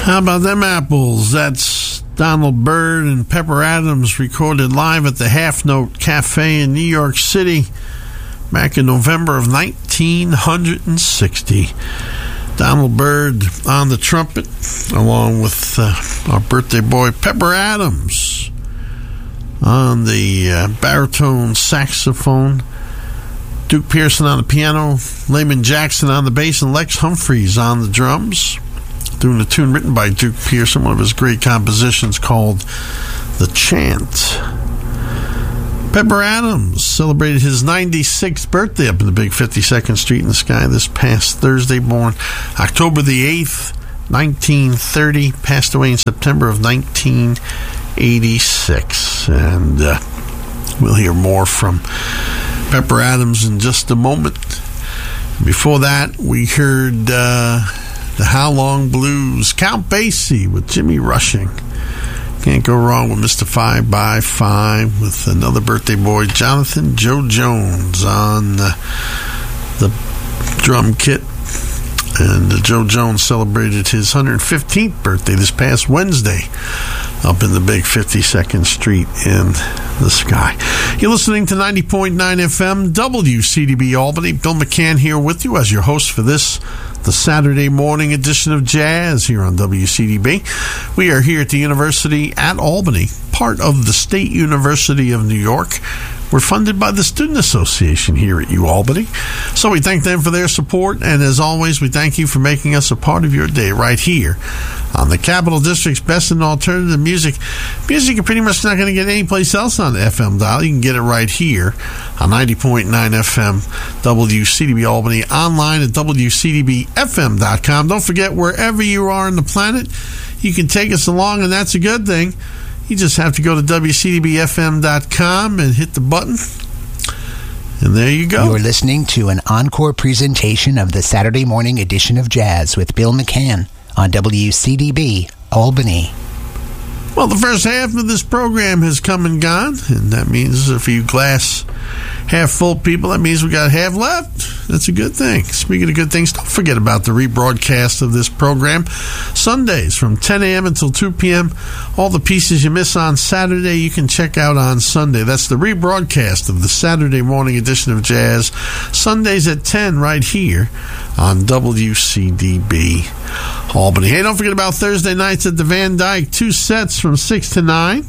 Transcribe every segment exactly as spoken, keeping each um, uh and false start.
How about them apples? That's Donald Byrd and Pepper Adams recorded live at the Half Note Cafe in New York City back in November of nineteen sixty. Donald Byrd on the trumpet, along with uh, our birthday boy Pepper Adams on the uh, baritone saxophone, Duke Pearson on the piano, Layman Jackson on the bass, and Lex Humphreys on the drums, doing a tune written by Duke Pearson, one of his great compositions called The Chant. Pepper Adams celebrated his ninety-sixth birthday up in the big fifty-second Street in the Sky this past Thursday, born October the eighth, nineteen thirty, passed away in September of nineteen eighty-six. And uh, we'll hear more from Pepper Adams in just a moment. Before that, we heard uh, the How Long Blues, Count Basie with Jimmy Rushing. Can't go wrong with Mister Five by Five with another birthday boy, Jonathan Joe Jones, on uh, the drum kit. And uh, Joe Jones celebrated his one hundred fifteenth birthday this past Wednesday up in the big fifty-second Street in the Sky. You're listening to ninety point nine F M W C D B Albany. Bill McCann here with you as your host for this, the Saturday morning edition of Jazz here on W C D B. We are here at the University at Albany, part of the State University of New York. We're funded by the Student Association here at UAlbany. So we thank them for their support, and as always, we thank you for making us a part of your day right here on the Capital District's best in alternative music. Music you're pretty much not going to get anyplace else on the F M dial. You can get it right here on ninety point nine F M W C D B Albany, online at W C D B F M dot com. Don't forget, wherever you are on the planet, you can take us along, and that's a good thing. You just have to go to W C D B F M dot com and hit the button, and there you go. You're listening to an encore presentation of the Saturday morning edition of Jazz with Bill McCann on W C D B Albany. Well, the first half of this program has come and gone, and that means if you glass half full people, that means we got half left. That's a good thing. Speaking of good things, don't forget about the rebroadcast of this program. Sundays from ten a.m. until two p.m. All the pieces you miss on Saturday, you can check out on Sunday. That's the rebroadcast of the Saturday morning edition of Jazz. Sundays at ten right here on W C D B Albany. Hey, don't forget about Thursday nights at the Van Dyke. Two sets from six to nine.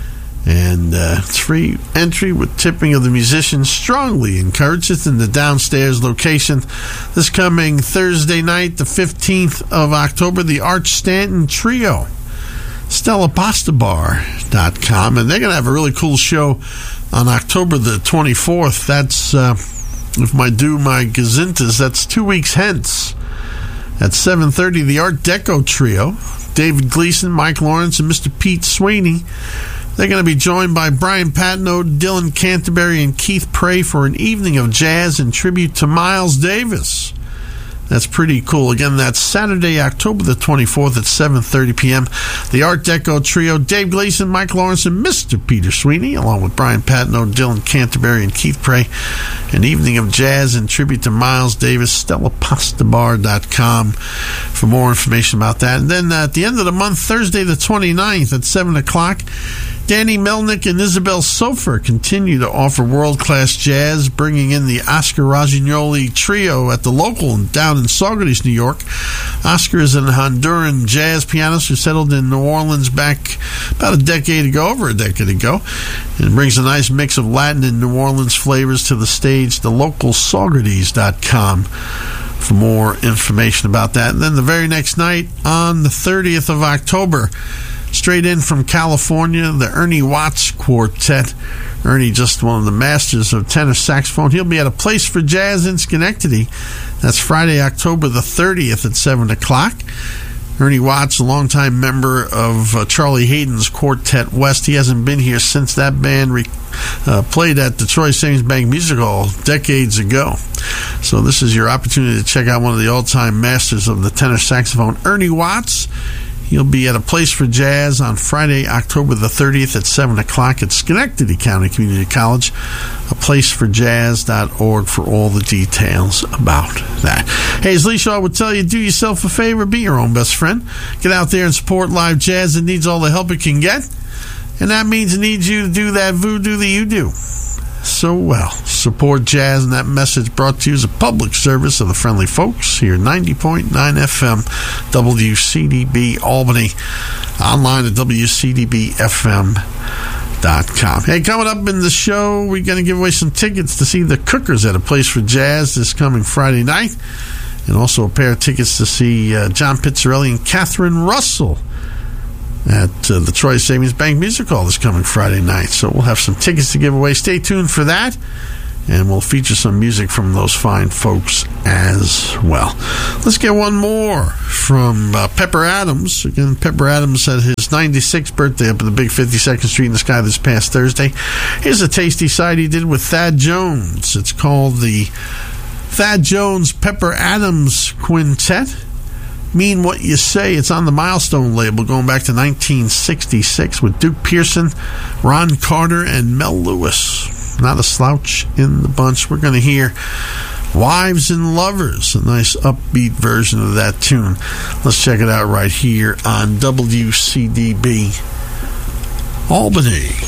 And uh, it's free entry with tipping of the musicians. Strongly encouraged. It's in the downstairs location. This coming Thursday night, the fifteenth of October, the Arch Stanton Trio. Stella Pasta Bar dot com. And they're going to have a really cool show on October the twenty-fourth. That's, uh, if my do my gazintas, that's two weeks hence. At seven thirty, the Art Deco Trio. David Gleason, Mike Lawrence, and Mister Pete Sweeney. They're going to be joined by Brian Patno, Dylan Canterbury, and Keith Prey for an evening of jazz in tribute to Miles Davis. That's pretty cool. Again, that's Saturday, October the twenty-fourth at seven thirty p.m. The Art Deco Trio, Dave Gleason, Mike Lawrence, and Mister Peter Sweeney, along with Brian Patno, Dylan Canterbury, and Keith Prey. An evening of jazz in tribute to Miles Davis. Stella Pasta Bar dot com for more information about that. And then uh, at the end of the month, Thursday the twenty-ninth at seven o'clock, Danny Melnick and Isabel Sofer continue to offer world-class jazz, bringing in the Oscar Rossignoli Trio at the local down in Saugerties, New York. Oscar is an Honduran jazz pianist who settled in New Orleans back about a decade ago, over a decade ago, and brings a nice mix of Latin and New Orleans flavors to the stage. The local Saugerties dot com for more information about that. And then the very next night, on the thirtieth of October, straight in from California, the Ernie Watts Quartet. Ernie, just one of the masters of tenor saxophone. He'll be at a Place for Jazz in Schenectady. That's Friday, October the thirtieth at seven o'clock. Ernie Watts, a longtime member of uh, Charlie Hayden's Quartet West. He hasn't been here since that band re- uh, played at the Troy Savings Bank Music Hall decades ago. So this is your opportunity to check out one of the all-time masters of the tenor saxophone, Ernie Watts. He'll be at A Place for Jazz on Friday, October the thirtieth at seven o'clock at Schenectady County Community College. a place for jazz dot org for all the details about that. Hey, as Lee Shaw would tell you, do yourself a favor, be your own best friend. Get out there and support live jazz. It needs all the help it can get. And that means it needs you to do that voodoo that you do so well. Support jazz, and that message brought to you as a public service of the friendly folks here, ninety point nine F M, W C D B Albany, online at W C D B F M dot com. Hey, coming up in the show, we're going to give away some tickets to see the Cookers at A Place for Jazz this coming Friday night, and also a pair of tickets to see uh, John Pizzarelli and Catherine Russell at uh, the Troy Savings Bank Music Hall this coming Friday night. So we'll have some tickets to give away. Stay tuned for that, and we'll feature some music from those fine folks as well. Let's get one more from uh, Pepper Adams. Again, Pepper Adams had his ninety-sixth birthday up at the Big fifty-second Street in the Sky this past Thursday. Here's a tasty side he did with Thad Jones. It's called the Thad Jones Pepper Adams Quintet. Mean What You Say. It's on the Milestone label going back to nineteen sixty-six with Duke Pearson, Ron Carter, and Mel Lewis. Not a slouch in the bunch. We're going to hear Wives and Lovers, a nice upbeat version of that tune. Let's check it out right here on W C D B Albany.